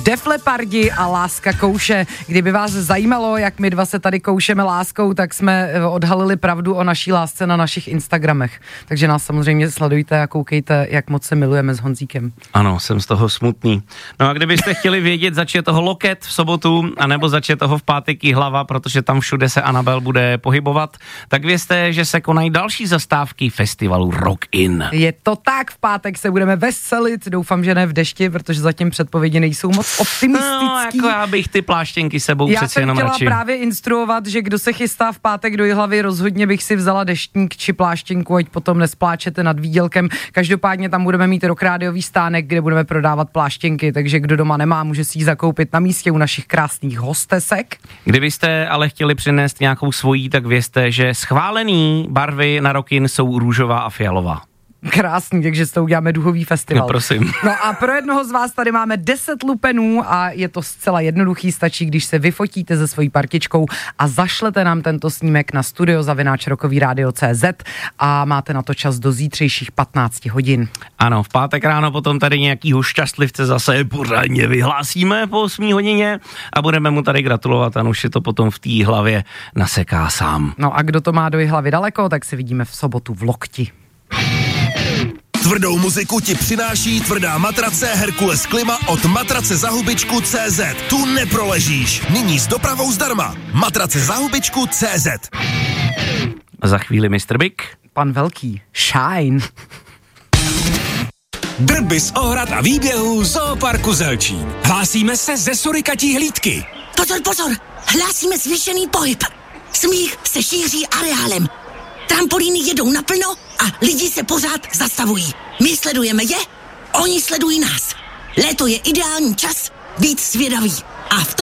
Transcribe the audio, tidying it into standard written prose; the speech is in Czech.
Def Lepardi a Láska kouše. Kdyby vás zajímalo, jak my dva se tady koušeme láskou, tak jsme odhalili pravdu o naší lásce na našich Instagramech. Takže nás samozřejmě sledujte a koukejte, jak moc se milujeme s Honzíkem. Ano, jsem z toho smutný. No a kdybyste chtěli vědět, zač je toho Loket v sobotu, anebo zač je toho v pátek Jihlava, protože tam všude se Anabel bude pohybovat, tak vězte, že se konají další zastávky festivalu Rock In. Je to tak, v pátek se budeme veselit, doufám, že ne v dešti, protože zatím předpovědi nejsou moc optimistický. No, jako já bych ty pláštěnky sebou přeci jenom radši. Já jsem chtěla právě instruovat, že kdo se chystá v pátek do Jihlavy, rozhodně bych si vzala deštník či pláštěnku, ať potom nespláčete nad výdělkem. Každopádně tam budeme mít rockrádiový stánek, kde budeme prodávat pláštěnky, takže kdo doma nemá, může si ji zakoupit na místě u našich krásných hostesek. Kdybyste ale chtěli přinést nějakou svojí, tak vězte, že schválený barvy na Rock In jsou růžová a fialová. Krásný, takže s tou uděláme duhový festival. No, prosím. No a pro jednoho z vás tady máme 10 lupenů a je to zcela jednoduchý, stačí, když se vyfotíte se svojí partičkou a zašlete nám tento snímek na studio@rockovyradio.cz a máte na to čas do zítřejších 15 hodin. Ano, v pátek ráno potom tady nějakýho šťastlivce zase pořádně vyhlásíme po 8 hodině a budeme mu tady gratulovat a už si to potom v té hlavě naseká sám. No a kdo to má do Jihlavy daleko, tak se vidíme v sobotu v Lokti. Tvrdou muziku ti přináší tvrdá matrace Herkules Klima od matracezahubičku.cz. Tu neproležíš. Nyní s dopravou zdarma. Matracezahubičku.cz. Za chvíli Mr. Big. Pan Velký. Shine. Drby z ohrad a výběhů Zooparku Zelčín. Hlásíme se ze surikatí hlídky. Pozor, pozor, hlásíme zvýšený pohyb. Smích se šíří areálem. Trampolíny jedou naplno a lidi se pořád zastavují. My sledujeme je, oni sledují nás. Léto je ideální čas být svědavý. A v